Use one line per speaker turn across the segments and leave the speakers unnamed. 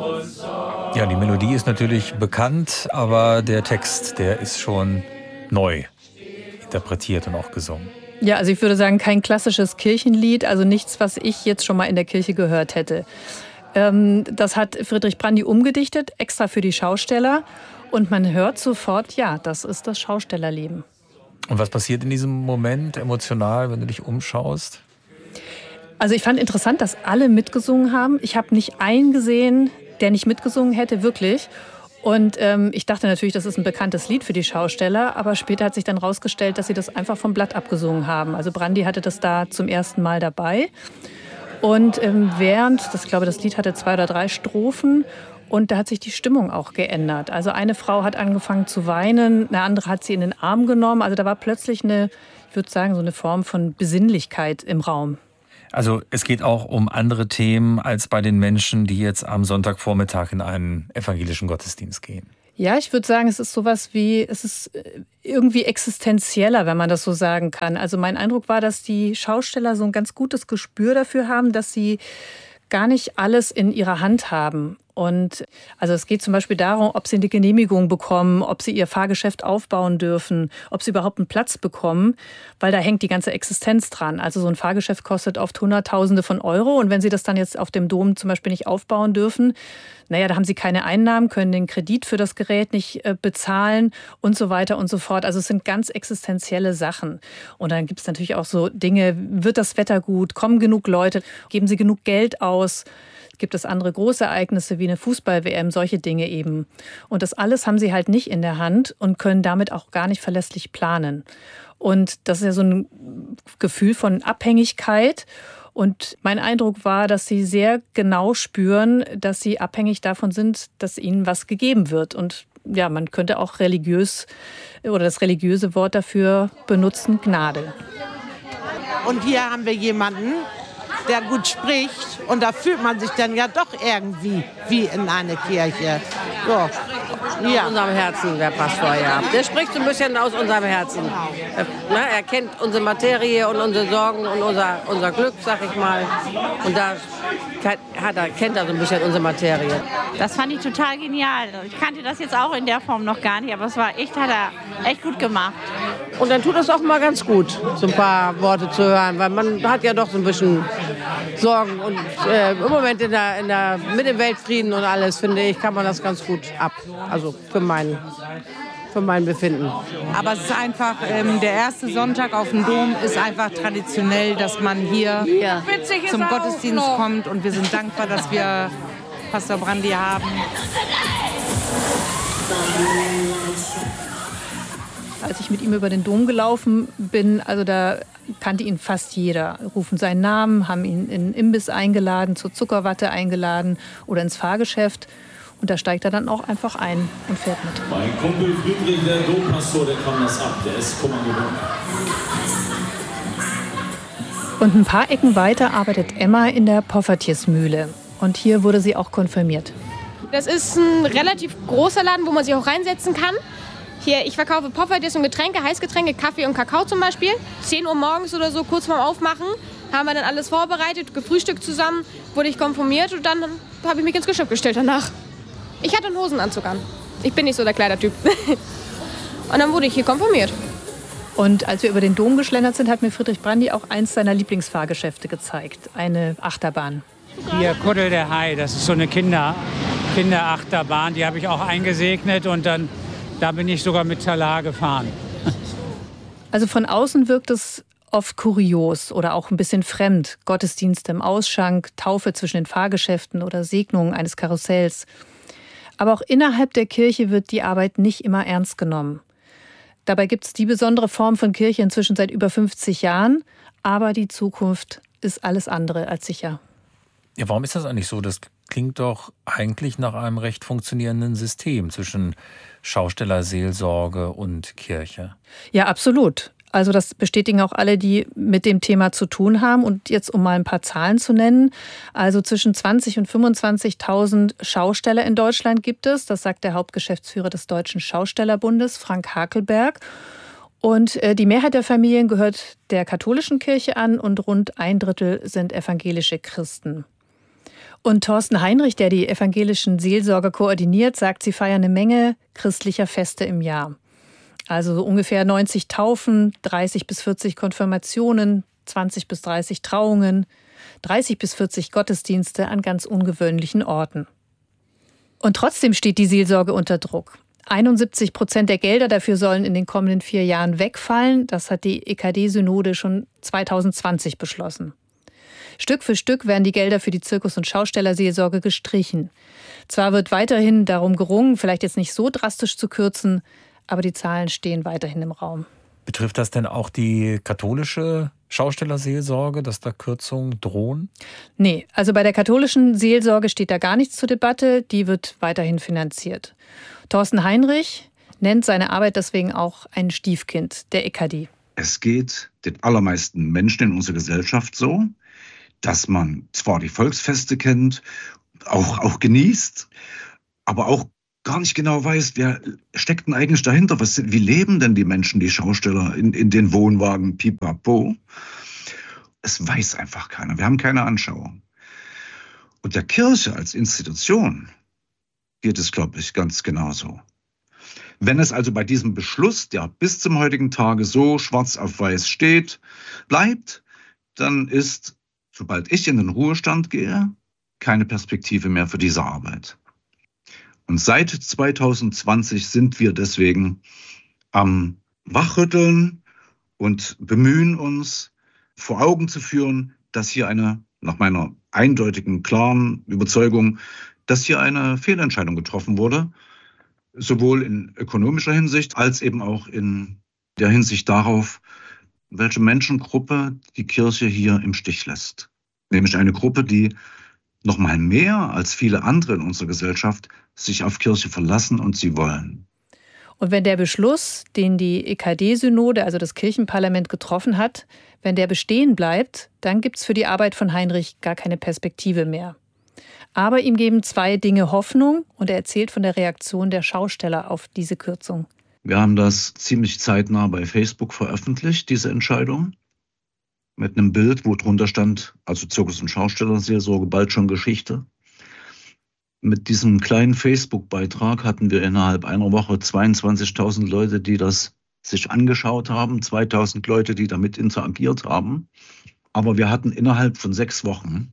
Ja, die Melodie ist natürlich bekannt, aber der Text, der ist schon neu interpretiert und auch gesungen.
Ja, also ich würde sagen, kein klassisches Kirchenlied, also nichts, was ich jetzt schon mal in der Kirche gehört hätte. Das hat Friedrich Brandy umgedichtet, extra für die Schausteller. Und man hört sofort, ja, das ist das Schaustellerleben.
Und was passiert in diesem Moment emotional, wenn du dich umschaust?
Also ich fand interessant, dass alle mitgesungen haben. Ich habe nicht einen gesehen, der nicht mitgesungen hätte, wirklich. Und ich dachte natürlich, das ist ein bekanntes Lied für die Schausteller. Aber später hat sich dann rausgestellt, dass sie das einfach vom Blatt abgesungen haben. Also Brandy hatte das da zum ersten Mal dabei. Und ich glaube, das Lied hatte 2 oder 3 Strophen. Und da hat sich die Stimmung auch geändert. Also eine Frau hat angefangen zu weinen, eine andere hat sie in den Arm genommen. Also da war plötzlich ich würde sagen, so eine Form von Besinnlichkeit im Raum.
Also es geht auch um andere Themen als bei den Menschen, die jetzt am Sonntagvormittag in einen evangelischen Gottesdienst gehen.
Ja, ich würde sagen, es ist irgendwie existenzieller, wenn man das so sagen kann. Also mein Eindruck war, dass die Schausteller so ein ganz gutes Gespür dafür haben, dass sie gar nicht alles in ihrer Hand haben. Und also es geht zum Beispiel darum, ob sie eine Genehmigung bekommen, ob sie ihr Fahrgeschäft aufbauen dürfen, ob sie überhaupt einen Platz bekommen, weil da hängt die ganze Existenz dran. Also so ein Fahrgeschäft kostet oft Hunderttausende von Euro und wenn sie das dann jetzt auf dem Dom zum Beispiel nicht aufbauen dürfen, da haben sie keine Einnahmen, können den Kredit für das Gerät nicht bezahlen und so weiter und so fort. Also es sind ganz existenzielle Sachen. Und dann gibt es natürlich auch so Dinge, wird das Wetter gut, kommen genug Leute, geben sie genug Geld aus? Gibt es andere Großereignisse wie eine Fußball-WM, solche Dinge eben. Und das alles haben sie halt nicht in der Hand und können damit auch gar nicht verlässlich planen. Und das ist ja so ein Gefühl von Abhängigkeit. Und mein Eindruck war, dass sie sehr genau spüren, dass sie abhängig davon sind, dass ihnen was gegeben wird. Und ja, man könnte auch religiös oder das religiöse Wort dafür benutzen, Gnade.
Und hier haben wir jemanden, der gut spricht und da fühlt man sich dann ja doch irgendwie wie in einer Kirche. So.
Ja. Aus unserem Herzen, der Pastor, ja. Der spricht so ein bisschen aus unserem Herzen. Er kennt unsere Materie und unsere Sorgen und unser Glück, sag ich mal. Und da kennt er so ein bisschen unsere Materie.
Das fand ich total genial. Ich kannte das jetzt auch in der Form noch gar nicht, aber hat er echt gut gemacht.
Und dann tut es auch mal ganz gut, so ein paar Worte zu hören, weil man hat ja doch so ein bisschen Sorgen. Und im Moment mit dem Weltfrieden und alles, finde ich, kann man das ganz gut ab. Also für mein Befinden.
Aber es ist einfach, der erste Sonntag auf dem Dom ist einfach traditionell, dass man hier zum Gottesdienst kommt. Und wir sind dankbar, dass wir Pastor Brandy haben.
Als ich mit ihm über den Dom gelaufen bin, also da kannte ihn fast jeder. Rufen seinen Namen, haben ihn in den Imbiss eingeladen, zur Zuckerwatte eingeladen oder ins Fahrgeschäft. Und da steigt er dann auch einfach ein und fährt mit.
Mein Kumpel Friedrich, der Dompastor, der kann das ab. Der ist Kommandeur.
Und ein paar Ecken weiter arbeitet Emma in der Poffertiersmühle. Und hier wurde sie auch konfirmiert.
Das ist ein relativ großer Laden, wo man sich auch reinsetzen kann. Hier, ich verkaufe Poffertjes und Getränke, Heißgetränke, Kaffee und Kakao zum Beispiel. 10 Uhr morgens oder so, kurz vorm Aufmachen, haben wir dann alles vorbereitet, gefrühstückt zusammen, wurde ich konfirmiert und dann habe ich mich ins Geschäft gestellt danach. Ich hatte einen Hosenanzug an. Ich bin nicht so der Kleidertyp. Und dann wurde ich hier konfirmiert.
Und als wir über den Dom geschlendert sind, hat mir Friedrich Brandy auch eins seiner Lieblingsfahrgeschäfte gezeigt. Eine Achterbahn.
Hier, Kuddel der Hai, das ist so eine Kinderachterbahn. Die habe ich auch eingesegnet und da bin ich sogar mit Talar gefahren.
Also von außen wirkt es oft kurios oder auch ein bisschen fremd. Gottesdienste im Ausschank, Taufe zwischen den Fahrgeschäften oder Segnungen eines Karussells. Aber auch innerhalb der Kirche wird die Arbeit nicht immer ernst genommen. Dabei gibt es die besondere Form von Kirche inzwischen seit über 50 Jahren. Aber die Zukunft ist alles andere als sicher.
Ja, warum ist das eigentlich so? Das klingt doch eigentlich nach einem recht funktionierenden System zwischen Schaustellerseelsorge und Kirche.
Ja, absolut. Also das bestätigen auch alle, die mit dem Thema zu tun haben. Und jetzt, um mal ein paar Zahlen zu nennen, also zwischen 20.000 und 25.000 Schausteller in Deutschland gibt es. Das sagt der Hauptgeschäftsführer des Deutschen Schaustellerbundes, Frank Hakelberg. Und die Mehrheit der Familien gehört der katholischen Kirche an und rund 1/3 sind evangelische Christen. Und Thorsten Heinrich, der die evangelischen Seelsorger koordiniert, sagt, sie feiern eine Menge christlicher Feste im Jahr. Also so ungefähr 90 Taufen, 30 bis 40 Konfirmationen, 20 bis 30 Trauungen, 30 bis 40 Gottesdienste an ganz ungewöhnlichen Orten. Und trotzdem steht die Seelsorge unter Druck. 71% der Gelder dafür sollen in den kommenden 4 Jahren wegfallen. Das hat die EKD-Synode schon 2020 beschlossen. Stück für Stück werden die Gelder für die Zirkus- und Schaustellerseelsorge gestrichen. Zwar wird weiterhin darum gerungen, vielleicht jetzt nicht so drastisch zu kürzen, aber die Zahlen stehen weiterhin im Raum.
Betrifft das denn auch die katholische Schaustellerseelsorge, dass da Kürzungen drohen?
Nee, also bei der katholischen Seelsorge steht da gar nichts zur Debatte. Die wird weiterhin finanziert. Thorsten Heinrich nennt seine Arbeit deswegen auch ein Stiefkind der EKD.
Es geht den allermeisten Menschen in unserer Gesellschaft so, dass man zwar die Volksfeste kennt, auch genießt, aber auch gar nicht genau weiß, wer steckt denn eigentlich dahinter? Wie leben denn die Menschen, die Schausteller in den Wohnwagen, pipapo? Es weiß einfach keiner. Wir haben keine Anschauung. Und der Kirche als Institution geht es, glaube ich, ganz genauso. Wenn es also bei diesem Beschluss, der bis zum heutigen Tage so schwarz auf weiß steht, bleibt, dann ist, sobald ich in den Ruhestand gehe, keine Perspektive mehr für diese Arbeit. Und seit 2020 sind wir deswegen am Wachrütteln und bemühen uns, vor Augen zu führen, dass hier nach meiner eindeutigen, klaren Überzeugung, dass hier eine Fehlentscheidung getroffen wurde, sowohl in ökonomischer Hinsicht als eben auch in der Hinsicht darauf, welche Menschengruppe die Kirche hier im Stich lässt. Nämlich eine Gruppe, die noch mal mehr als viele andere in unserer Gesellschaft sich auf Kirche verlassen und sie wollen.
Und wenn der Beschluss, den die EKD-Synode, also das Kirchenparlament, getroffen hat, wenn der bestehen bleibt, dann gibt es für die Arbeit von Heinrich gar keine Perspektive mehr. Aber ihm geben 2 Dinge Hoffnung und er erzählt von der Reaktion der Schausteller auf diese Kürzung.
Wir haben das ziemlich zeitnah bei Facebook veröffentlicht, diese Entscheidung. Mit einem Bild, wo drunter stand, also Zirkus- und Schaustellerseelsorge, bald schon Geschichte. Mit diesem kleinen Facebook-Beitrag hatten wir innerhalb einer Woche 22.000 Leute, die das sich angeschaut haben, 2.000 Leute, die damit interagiert haben. Aber wir hatten innerhalb von 6 Wochen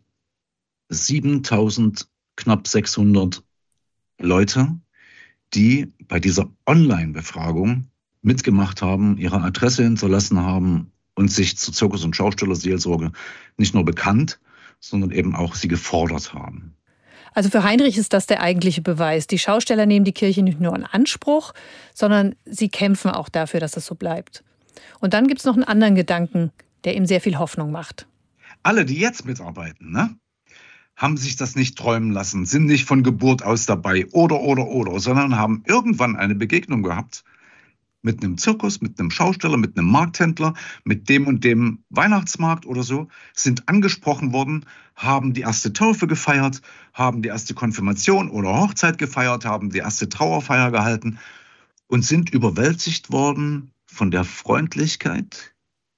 7.000, knapp 600 Leute, die bei dieser Online-Befragung mitgemacht haben, ihre Adresse hinterlassen haben und sich zur Zirkus- und Schaustellerseelsorge nicht nur bekannt, sondern eben auch sie gefordert haben.
Also für Heinrich ist das der eigentliche Beweis. Die Schausteller nehmen die Kirche nicht nur in Anspruch, sondern sie kämpfen auch dafür, dass es so bleibt. Und dann gibt es noch einen anderen Gedanken, der ihm sehr viel Hoffnung macht.
Alle, die jetzt mitarbeiten, haben sich das nicht träumen lassen, sind nicht von Geburt aus dabei oder, sondern haben irgendwann eine Begegnung gehabt mit einem Zirkus, mit einem Schausteller, mit einem Markthändler, mit dem und dem Weihnachtsmarkt oder so, sind angesprochen worden, haben die erste Taufe gefeiert, haben die erste Konfirmation oder Hochzeit gefeiert, haben die erste Trauerfeier gehalten und sind überwältigt worden von der Freundlichkeit,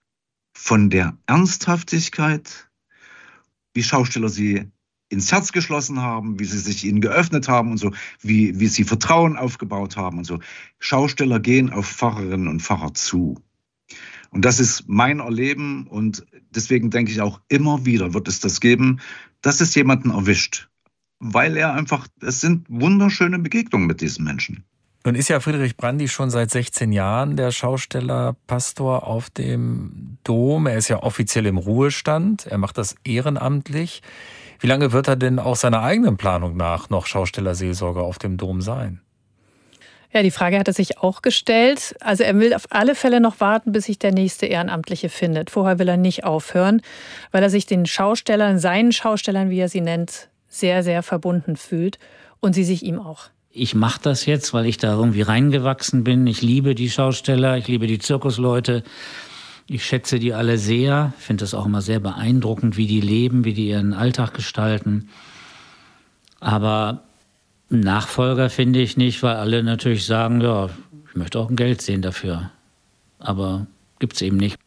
von der Ernsthaftigkeit, wie Schausteller sie ins Herz geschlossen haben, wie sie sich ihnen geöffnet haben und so, wie sie Vertrauen aufgebaut haben und so. Schausteller gehen auf Pfarrerinnen und Pfarrer zu. Und das ist mein Erleben und deswegen denke ich auch immer wieder wird es das geben, dass es jemanden erwischt. Weil es sind wunderschöne Begegnungen mit diesen Menschen.
Nun ist ja Friedrich Brandi schon seit 16 Jahren der Schaustellerpastor auf dem Dom. Er ist ja offiziell im Ruhestand. Er macht das ehrenamtlich. Wie lange wird er denn auch seiner eigenen Planung nach noch Schaustellerseelsorger auf dem Dom sein?
Ja, die Frage hat er sich auch gestellt. Also er will auf alle Fälle noch warten, bis sich der nächste Ehrenamtliche findet. Vorher will er nicht aufhören, weil er sich den Schaustellern, seinen Schaustellern, wie er sie nennt, sehr, sehr verbunden fühlt und sie sich ihm auch.
Ich mache das jetzt, weil ich da irgendwie reingewachsen bin. Ich liebe die Schausteller, ich liebe die Zirkusleute. Ich schätze die alle sehr. Ich finde das auch immer sehr beeindruckend, wie die leben, wie die ihren Alltag gestalten. Aber Nachfolger finde ich nicht, weil alle natürlich sagen, ja, ich möchte auch ein Geld sehen dafür. Aber gibt's eben nicht.